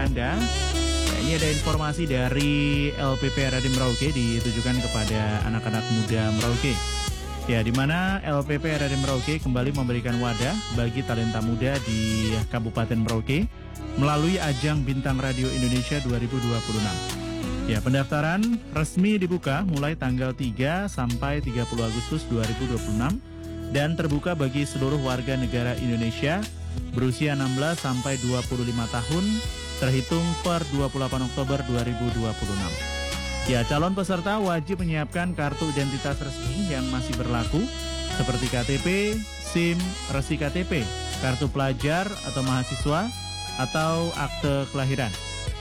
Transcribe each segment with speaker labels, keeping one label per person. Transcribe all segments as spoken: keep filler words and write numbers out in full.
Speaker 1: Anda. Nah, ini ada informasi dari L P P R R I Merauke ditujukan kepada anak-anak muda Merauke. Ya, di mana L P P R R I Merauke kembali memberikan wadah bagi talenta muda di Kabupaten Merauke melalui ajang Bintang Radio Indonesia dua ribu dua puluh enam. Ya, pendaftaran resmi dibuka mulai tanggal tiga sampai tiga puluh Agustus dua ribu dua puluh enam dan terbuka bagi seluruh warga negara Indonesia berusia enam belas sampai dua puluh lima tahun terhitung per dua puluh delapan Oktober dua ribu dua puluh enam. Ya, calon peserta wajib menyiapkan kartu identitas resmi yang masih berlaku seperti K T P, SIM, resi K T P, kartu pelajar atau mahasiswa, atau akte kelahiran.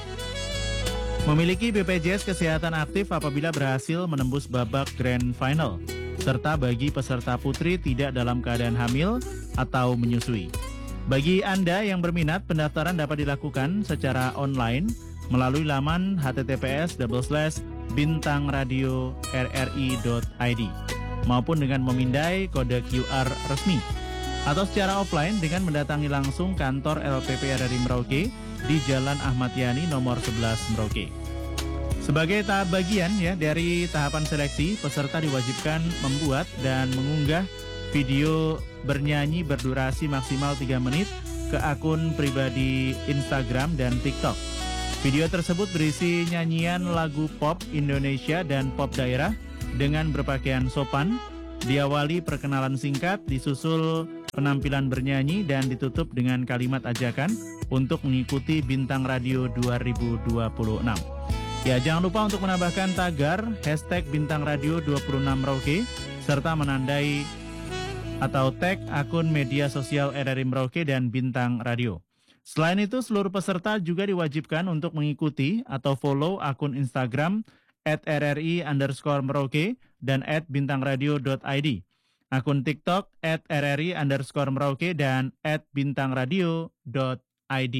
Speaker 1: Memiliki B P J S Kesehatan aktif apabila berhasil menembus babak Grand Final, serta bagi peserta putri tidak dalam keadaan hamil atau menyusui. Bagi Anda yang berminat, pendaftaran dapat dilakukan secara online melalui laman h t t p s double slash bintang radio r r i dot i d maupun dengan memindai kode Q R resmi, atau secara offline dengan mendatangi langsung kantor L P P R R I Merauke di Jalan Ahmad Yani nomor sebelas Merauke. Sebagai tahap bagian ya dari tahapan seleksi, peserta diwajibkan membuat dan mengunggah video bernyanyi berdurasi maksimal tiga menit ke akun pribadi Instagram dan TikTok. Video tersebut berisi nyanyian lagu pop Indonesia dan pop daerah dengan berpakaian sopan, diawali perkenalan singkat, disusul penampilan bernyanyi dan ditutup dengan kalimat ajakan untuk mengikuti Bintang Radio dua ribu dua puluh enam. Ya, jangan lupa untuk menambahkan tagar hashtag Bintang Radio dua puluh enam Merauke serta menandai atau tag akun media sosial R R I Merauke dan Bintang Radio. Selain itu, seluruh peserta juga diwajibkan untuk mengikuti atau follow akun Instagram at rri underscore Merauke dan at bintangradio dot i d, akun TikTok at rri underscore Merauke dan at bintangradio dot i d.